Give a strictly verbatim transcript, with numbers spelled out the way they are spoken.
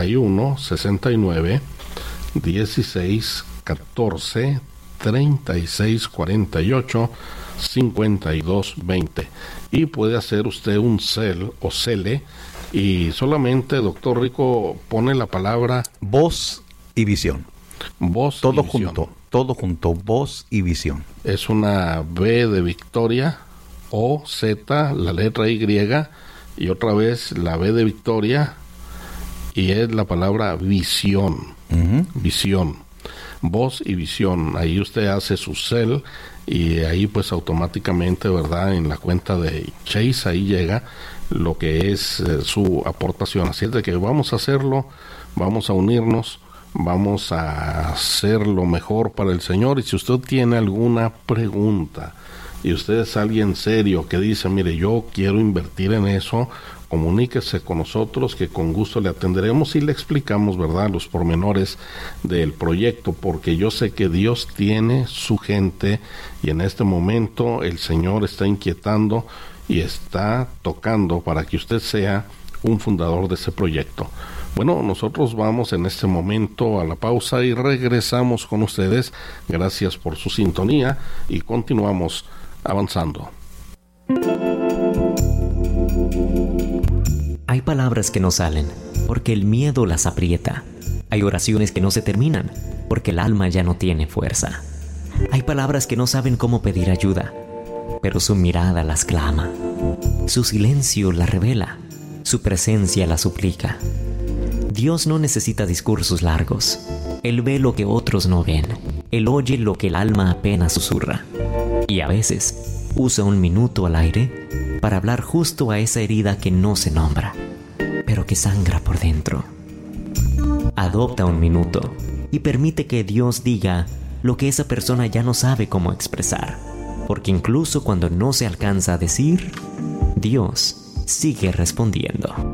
y uno, sesenta y nueve, dieciséis, catorce, treinta y seis, cuarenta y ocho, cincuenta y dos, veinte. Y puede hacer usted un cel o cele y solamente, doctor Rico, pone la palabra voz y visión. Voz todo y visión. junto, todo junto, voz y visión. Es una V de Victoria, O, Z, la letra Y, y otra vez la V de Victoria, y es la palabra visión. Uh-huh. Visión. Voz y visión. Ahí usted hace su cel y ahí pues automáticamente, ¿verdad? En la cuenta de Chase ahí llega lo que es eh, su aportación. Así es de que vamos a hacerlo, vamos a unirnos, vamos a hacer lo mejor para el Señor. Y si usted tiene alguna pregunta y usted es alguien serio que dice, mire, yo quiero invertir en eso, comuníquese con nosotros, que con gusto le atenderemos y le explicamos, ¿verdad?, los pormenores del proyecto, porque yo sé que Dios tiene su gente y en este momento el Señor está inquietando y está tocando para que usted sea un fundador de ese proyecto. Bueno, nosotros vamos en este momento a la pausa y regresamos con ustedes. Gracias por su sintonía y continuamos avanzando. Hay palabras que no salen porque el miedo las aprieta. Hay oraciones que no se terminan porque el alma ya no tiene fuerza. Hay palabras que no saben cómo pedir ayuda, pero su mirada las clama. Su silencio las revela. Su presencia las suplica. Dios no necesita discursos largos. Él ve lo que otros no ven. Él oye lo que el alma apenas susurra. Y a veces usa un minuto al aire para hablar justo a esa herida que no se nombra, pero que sangra por dentro. Adopta un minuto y permite que Dios diga lo que esa persona ya no sabe cómo expresar, porque incluso cuando no se alcanza a decir, Dios sigue respondiendo.